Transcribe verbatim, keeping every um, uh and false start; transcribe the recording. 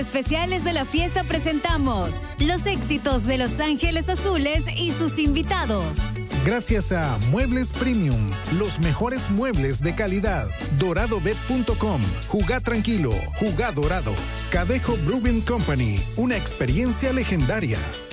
Especiales de la fiesta presentamos los éxitos de Los Ángeles Azules y sus invitados. Gracias a Muebles Premium, los mejores muebles de calidad. dorado bet punto com, jugá tranquilo, jugá dorado. Cadejo Brewing Company, una experiencia legendaria.